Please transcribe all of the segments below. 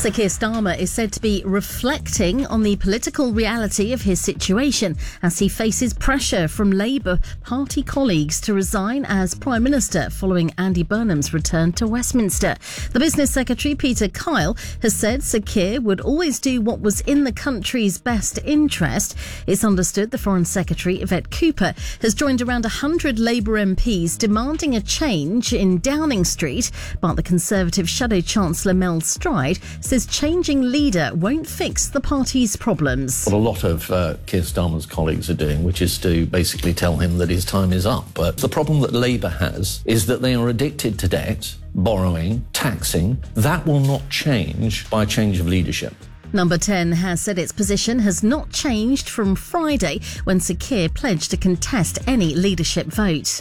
Sir Keir Starmer is said to be reflecting on the political reality of his situation as he faces pressure from Labour Party colleagues to resign as Prime Minister following Andy Burnham's return to Westminster. The Business Secretary, Peter Kyle, has said Sir Keir would always do what was in the country's best interest. It's understood the Foreign Secretary, Yvette Cooper, has joined around 100 Labour MPs demanding a change in Downing Street, but the Conservative Shadow Chancellor Mel Stride says changing leader won't fix the party's problems. What a lot of Keir Starmer's colleagues are doing, which is to basically tell him that his time is up. But the problem that Labour has is that they are addicted to debt, borrowing, taxing. That will not change by change of leadership. Number 10 has said its position has not changed from Friday when Sir Keir pledged to contest any leadership vote.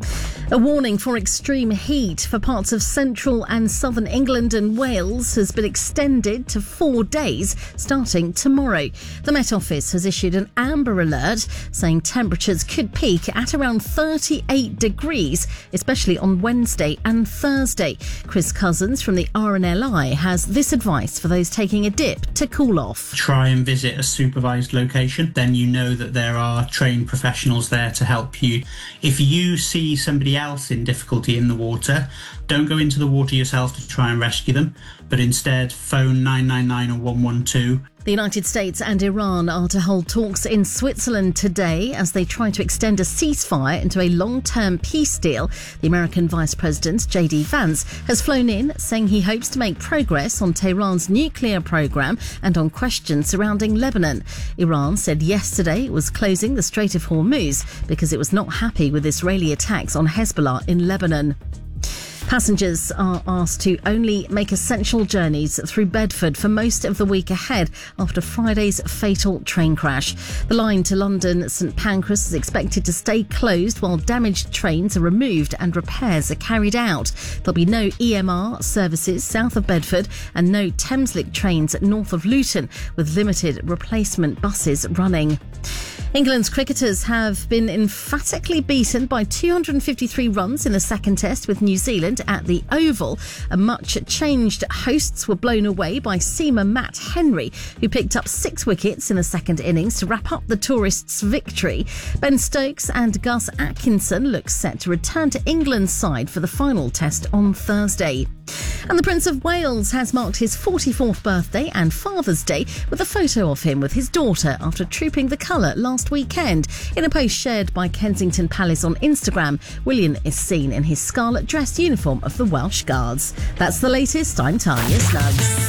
A warning for extreme heat for parts of central and southern England and Wales has been extended to 4 days starting tomorrow. The Met Office has issued an amber alert saying temperatures could peak at around 38 degrees, especially on Wednesday and Thursday. Chris Cousins from the RNLI has this advice for those taking a dip to cool off. Try and visit a supervised location, then you know that there are trained professionals there to help you. If you see somebody else in difficulty in the water, don't go into the water yourself to try and rescue them, but instead phone 999 or 112. The United States and Iran are to hold talks in Switzerland today as they try to extend a ceasefire into a long-term peace deal. The American Vice President, J.D. Vance, has flown in, saying he hopes to make progress on Tehran's nuclear program and on questions surrounding Lebanon. Iran said yesterday it was closing the Strait of Hormuz because it was not happy with Israeli attacks on Hezbollah in Lebanon. Passengers are asked to only make essential journeys through Bedford for most of the week ahead after Friday's fatal train crash. The line to London St Pancras is expected to stay closed while damaged trains are removed and repairs are carried out. There'll be no EMR services south of Bedford and no Thameslink trains north of Luton, with limited replacement buses running. England's cricketers have been emphatically beaten by 253 runs in the second test with New Zealand at the Oval. Much-changed hosts were blown away by seamer Matt Henry, who picked up 6 wickets in the second innings to wrap up the tourists' victory. Ben Stokes and Gus Atkinson look set to return to England's side for the final test on Thursday. And the Prince of Wales has marked his 44th birthday and Father's Day with a photo of him with his daughter after trooping the colour last weekend. In a post shared by Kensington Palace on Instagram, William is seen in his scarlet dress uniform of the Welsh Guards. That's the latest. I'm Tanya Snuggs.